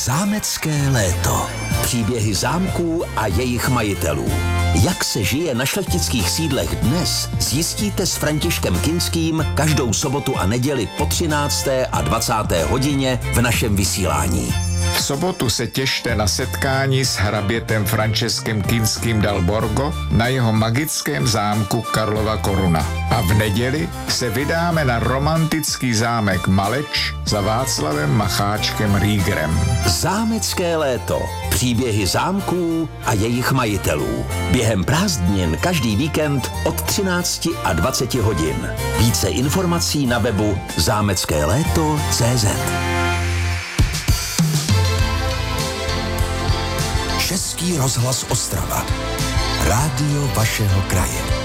Zámecké léto. Příběhy zámků a jejich majitelů. Jak se žije na šlechtických sídlech dnes, zjistíte s Františkem Kinským každou sobotu a neděli po 13. a 20. hodině v našem vysílání. V sobotu se těšte na setkání s hrabětem Františkem Kinským dal Borgo na jeho magickém zámku Karlova Koruna. A v neděli se vydáme na romantický zámek Maleč za Václavem Macháčkem Riegerem. Zámecké léto. Příběhy zámků a jejich majitelů. Během prázdnin každý víkend od 13 a 20 hodin. Více informací na webu zámeckéléto.cz. Český rozhlas Ostrava. Rádio vašeho kraje.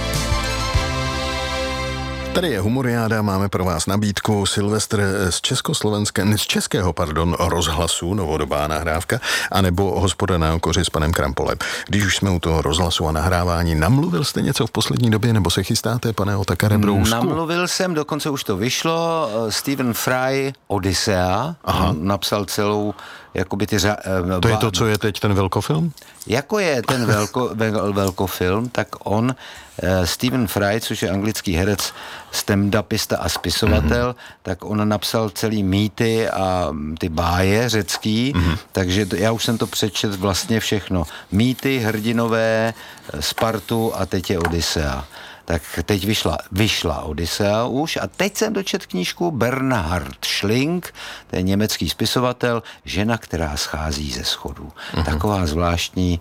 Tady je Humoriáda, máme pro vás nabídku Silvestr z českého rozhlasu, novodobá nahrávka, anebo Hospoda na okoři s panem Krampolem. Když už jsme u toho rozhlasu a nahrávání, namluvil jste něco v poslední době, nebo se chystáte, pane Otakare Brousku? Namluvil jsem, dokonce už to vyšlo, Stephen Fry Odyssea, napsal celou jakoby ty... To je to, co je teď ten velkofilm? Jako je ten velkofilm, tak on, Stephen Fry, což je anglický herec, stand-upista a spisovatel, tak on napsal celý mýty a ty báje řecký, takže já už jsem to přečet vlastně všechno. Mýty, hrdinové, Spartu a teď je Odyssea. Tak teď vyšla Odyssea už a teď jsem dočet knížku Bernhard Schling, to je německý spisovatel, Žena, která schází ze schodů. Taková zvláštní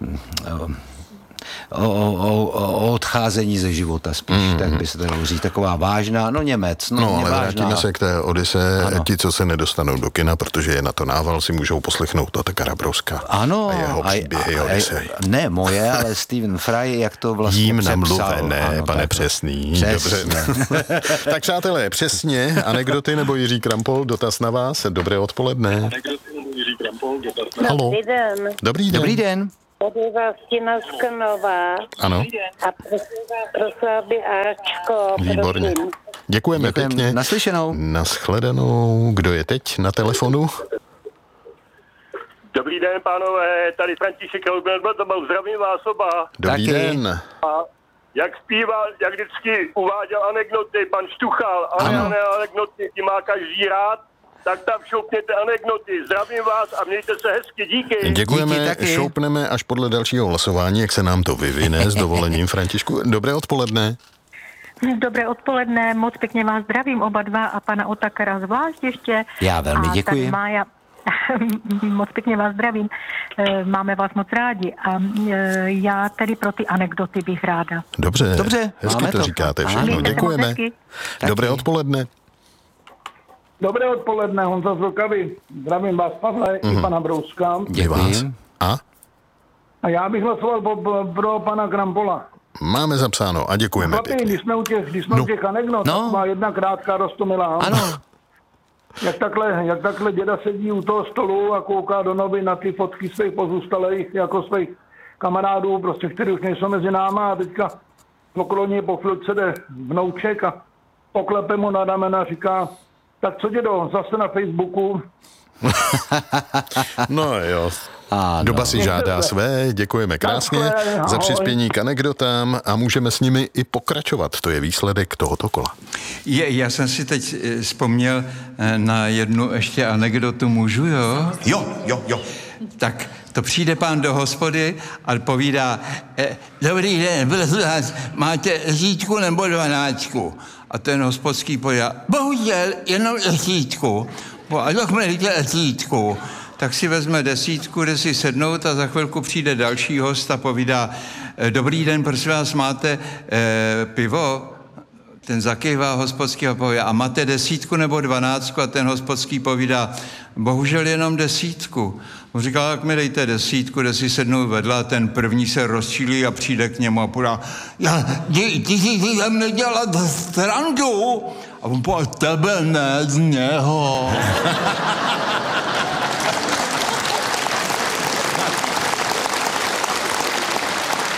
o odcházení ze života spíš, tak by se to dalo říct, taková vážná, Němec. Ale vrátíme se k té Odyssee, ti, co se nedostanou do kina, protože je na to nával, si můžou poslechnout Otakara Brouska. Ano. A jeho příběhy Odyssey. Ne moje, ale Stephen Fry, jak to vlastně jím přepsal. namluvené, pane tak, Přesný. Dobře. Tak přátelé, přesně, anekdoty nebo Jiří Krampol, dotaz na vás, dobré odpoledne. Haló. Dobrý den. Tady Vlastina z Krnova. Ano. A prosila by Ačko. Výborně. Prosím. Děkujeme pěkně. Naslyšenou. Naschledanou. Kdo je teď na telefonu? Dobrý den, pánové, tady František Elbert, zdravím vás oba. Dobrý den. A jak zpíval, jak vždycky uváděl anekdoty, pan Štuchal, anekdoty, ti má každý rád, tak tam šoupněte anekdoty. Zdravím vás a mějte se hezky, díky. Děkujeme, šoupneme až podle dalšího hlasování, jak se nám to vyvine s dovolením, Františku. Dobré odpoledne. Dobré odpoledne, moc pěkně vás zdravím oba dva a pana Otakara zvlášť ještě. Já velmi děkuji. Mája, moc pěkně vás zdravím, máme vás moc rádi a já tedy pro ty anekdoty bych ráda. Dobře, hezky to říkáte všechno, děkujeme. Dobré odpoledne. Dobré odpoledne, Honza z Vlkavy. Zdravím vás, Pavle, i pana Brouska. Děkuji. A já bych hlasoval pro pana Krampola. Máme zapsáno a děkujeme pěkně. Když jsme u těch anekdot, má jedna krátká Roztomilá. Ano. Jak takhle děda sedí u toho stolu a kouká do novin na ty fotky svých pozůstalých, jako svých kamarádů, prostě, kteří už nejsou mezi náma a teďka okolo po chvilce jde vnouček a poklepe mu na ramena a říká: tak co, dědo, zase na Facebooku? No jo. Doba si žádá své, děkujeme krásně za přispění k anekdotám a můžeme s nimi i pokračovat. To je výsledek tohoto kola. Já jsem si teď vzpomněl na jednu ještě anekdotu, můžu, jo? Jo. Tak to přijde pán do hospody a povídá: dobrý den, prosím vás, máte řítku nebo 12? A ten hospodský povídá: bohužel jenom 10. A tak mějte 10. Tak si vezme 10, jde si sednout a za chvilku přijde další host a povídá: dobrý den, prosím vás, máte pivo? Ten zakývá hospodský a povídá: a máte 10 nebo 12? A ten hospodský povídá: bohužel jenom 10. On říká: tak mi dejte 10, jde si sednout vedle a ten první se rozčílí a přijde k němu a podá: ty si ze mě dělat srandu? A on povídá: tebe ne, z něho.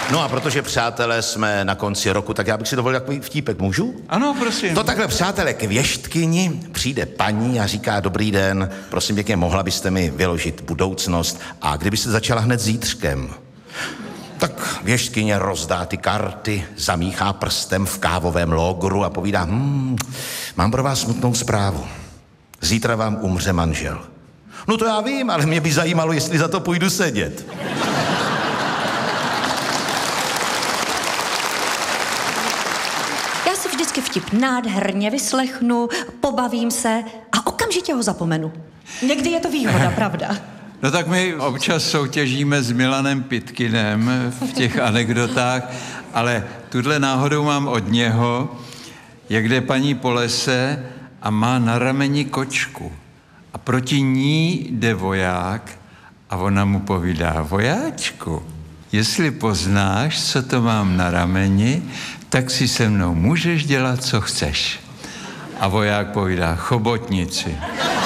No a protože, přátelé, jsme na konci roku, tak já bych si dovolil takový vtípek, můžu? Ano, prosím. To takhle, přátelé, k věštkyni přijde paní a říká: dobrý den, prosím pěkně, mohla byste mi vyložit budoucnost a kdybyste začala hned zítřkem. Tak věštkyně rozdá ty karty, zamíchá prstem v kávovém logru a povídá: mám pro vás smutnou zprávu. Zítra vám umře manžel. No to já vím, ale mě by zajímalo, jestli za to půjdu sedět. Já si vždycky vtip nádherně vyslechnu, pobavím se a okamžitě ho zapomenu. Někdy je to výhoda, pravda? No tak my občas soutěžíme s Milanem Pitkinem v těch anekdotách, ale tuhle náhodou mám od něho, jak jde paní po lese a má na rameni kočku. A proti ní jde voják a ona mu povídá: vojáčku, jestli poznáš, co to mám na rameni, tak si se mnou můžeš dělat, co chceš. A voják povídá: chobotnici.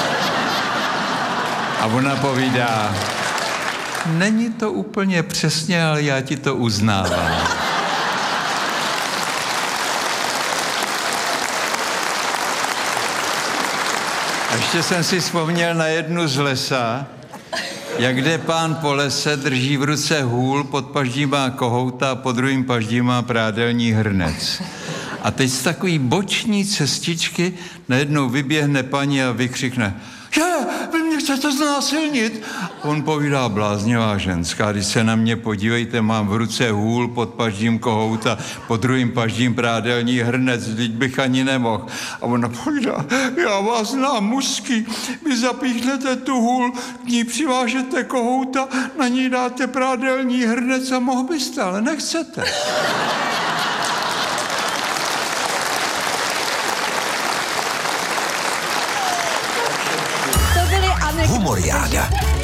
A ona povídá: není to úplně přesně, ale já ti to uznávám. A ještě jsem si vzpomněl na jednu z lesa, jak jde pán po lese, drží v ruce hůl, pod paždí má kohouta a pod druhým paždí má prádelní hrnec. A teď z takový boční cestičky najednou vyběhne paní a vykřikne: vy mě chcete znásilnit? On povídá: bláznivá ženská, když se na mě podívejte, mám v ruce hůl, pod paždím kohouta, pod druhým paždím prádelní hrnec, vždyť bych ani nemohl. A ona povídá: já vás znám mužský, vy zapíchnete tu hůl, k ní přivážete kohouta, na ní dáte prádelní hrnec a mohl byste, ale nechcete. Humoriáda.